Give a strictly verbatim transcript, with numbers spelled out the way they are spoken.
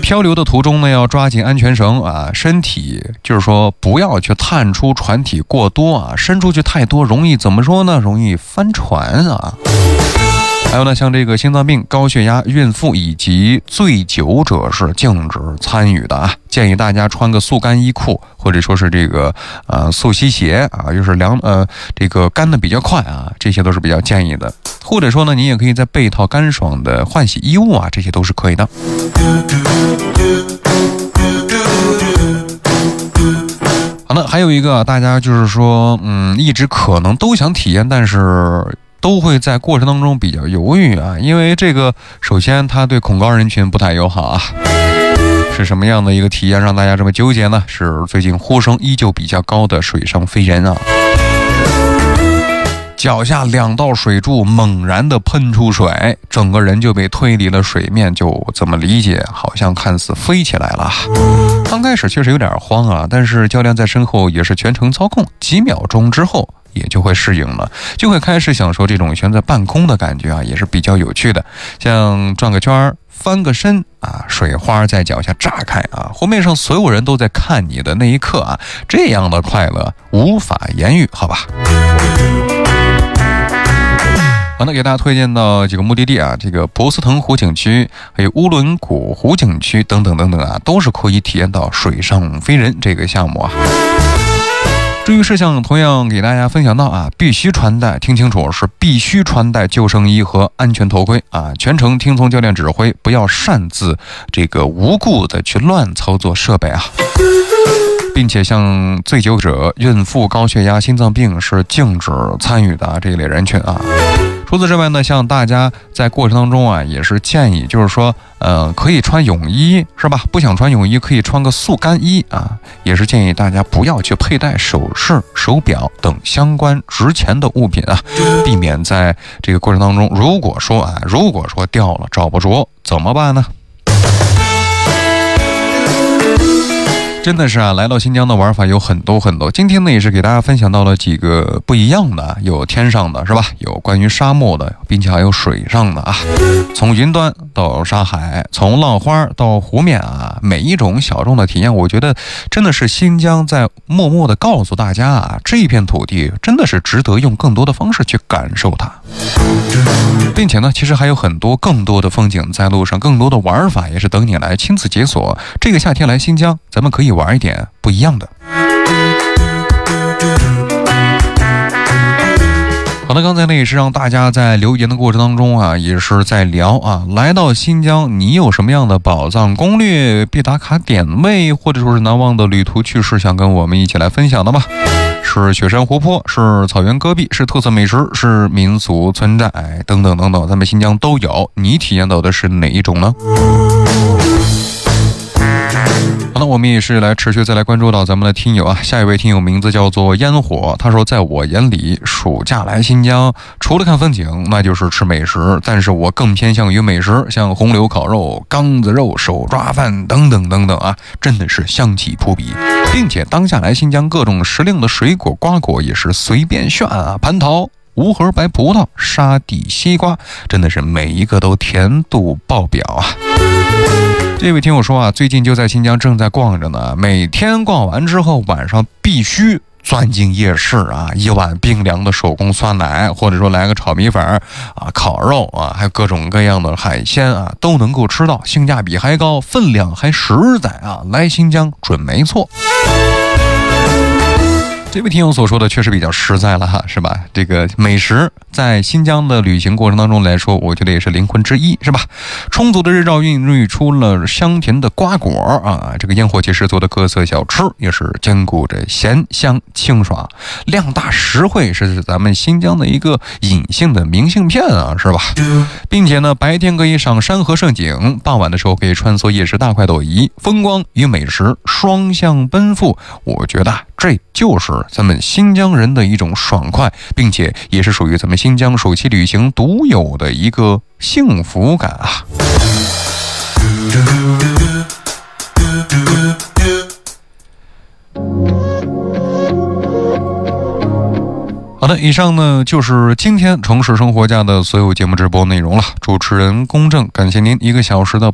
漂流的途中呢，要抓紧安全绳啊，身体就是说不要去探出船体过多啊，伸出去太多容易怎么说呢？容易翻船啊。还有呢，像这个心脏病、高血压、孕妇以及醉酒者是禁止参与的啊。建议大家穿个速干衣裤，或者说是这个呃速吸鞋啊，就是凉呃这个干的比较快啊，这些都是比较建议的。或者说呢，你也可以再备一套干爽的换洗衣物啊，这些都是可以的。好的，还有一个大家就是说，嗯，一直可能都想体验，但是都会在过程当中比较犹豫啊，因为这个首先它对恐高人群不太友好啊。是什么样的一个体验让大家这么纠结呢？是最近呼声依旧比较高的水上飞人啊。脚下两道水柱猛然的喷出水，整个人就被推离了水面，就这么理解，好像看似飞起来了。刚开始确实有点慌啊，但是教练在身后也是全程操控，几秒钟之后也就会适应了，就会开始享受这种悬在半空的感觉啊，也是比较有趣的。像转个圈、翻个身啊，水花在脚下炸开啊，湖面上所有人都在看你的那一刻啊，这样的快乐无法言喻，好吧。好，那给大家推荐到几个目的地啊，这个博斯腾湖景区，还有乌伦古湖景区等等等等啊，都是可以体验到水上飞人这个项目啊。注意事项同样给大家分享到啊，必须穿戴，听清楚，是必须穿戴救生衣和安全头盔啊，全程听从教练指挥，不要擅自这个无故的去乱操作设备啊。并且像醉酒者、孕妇、高血压、心脏病是禁止参与的啊，这一类人群啊。除此之外呢，像大家在过程当中啊，也是建议就是说，呃，可以穿泳衣是吧？不想穿泳衣可以穿个速干衣啊，也是建议大家不要去佩戴首饰、手表等相关值钱的物品啊，避免在这个过程当中，如果说啊，如果说掉了找不着怎么办呢？真的是啊，来到新疆的玩法有很多很多。今天呢，也是给大家分享到了几个不一样的，有天上的是吧？有关于沙漠的，并且还有水上的啊。从云端到沙海，从浪花到湖面啊，每一种小众的体验，我觉得真的是新疆在默默的告诉大家啊，这一片土地真的是值得用更多的方式去感受它。并且呢，其实还有很多更多的风景在路上，更多的玩法也是等你来亲自解锁。这个夏天来新疆，咱们可以玩一点不一样的。好的，刚才呢也是让大家在留言的过程当中啊，也是在聊啊，来到新疆你有什么样的宝藏攻略、必打卡点位，或者说是难忘的旅途趣事，想跟我们一起来分享的吗？是雪山湖泊，是草原戈壁，是特色美食，是民俗村寨等等等等，咱们新疆都有，你体验到的是哪一种呢？好了，我们也是来持续再来关注到咱们的听友啊，下一位听友名字叫做烟火，他说在我眼里暑假来新疆除了看风景那就是吃美食，但是我更偏向于美食，像红柳烤肉、缸子肉、手抓饭等等等等啊，真的是香气扑鼻，并且当下来新疆各种时令的水果瓜果也是随便选啊，蟠桃、无核白葡萄、沙地西瓜，真的是每一个都甜度爆表啊。这位听友说啊，最近就在新疆正在逛着呢，每天逛完之后晚上必须钻进夜市啊，一碗冰凉的手工酸奶，或者说来个炒米粉啊、烤肉啊，还有各种各样的海鲜啊，都能够吃到，性价比还高，分量还实在啊，来新疆准没错。这位听友所说的确实比较实在了哈，是吧？这个美食在新疆的旅行过程当中来说，我觉得也是灵魂之一，是吧？充足的日照孕育出了香甜的瓜果啊，这个烟火气十足的各色小吃也是兼顾着咸香清爽，量大实惠，是咱们新疆的一个隐性的明信片啊，是吧？并且呢，白天可以赏山河胜景，傍晚的时候可以穿梭夜市大快朵颐，风光与美食双向奔赴，我觉得这就是咱们新疆人的一种爽快，并且也是属于咱们新疆暑期旅行独有的一个幸福感啊。好的，以上呢就是今天城市生活家的所有节目直播内容了。主持人公正，感谢您一个小时的